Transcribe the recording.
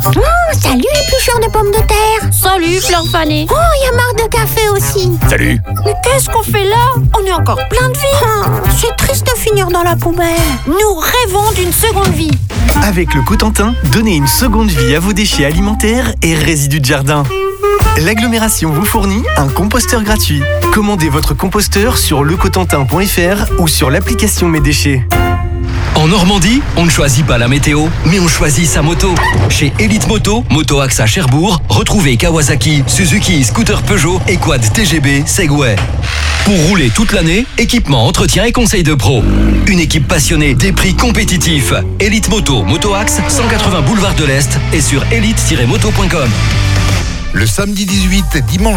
Oh, salut éplucheur de pommes de terre. Salut Fleur fanée. Oh, il y a marre de café aussi. Salut. Mais qu'est-ce qu'on fait là? On est encore plein de vie. Oh, c'est triste de finir dans la poubelle. Nous rêvons d'une seconde vie. Avec le Cotentin, donnez une seconde vie à vos déchets alimentaires et résidus de jardin. L'agglomération vous fournit un composteur gratuit. Commandez votre composteur sur lecotentin.fr ou sur l'application Mes Déchets. En Normandie, on ne choisit pas la météo, mais on choisit sa moto. Chez Elite Moto, Moto Axe à Cherbourg, retrouvez Kawasaki, Suzuki, scooter Peugeot et quad TGB, Segway. Pour rouler toute l'année, équipement, entretien et conseils de pro. Une équipe passionnée, des prix compétitifs. Elite Moto, Moto Axe, 180 boulevard de l'Est et sur elite-moto.com. Le samedi 18 et dimanche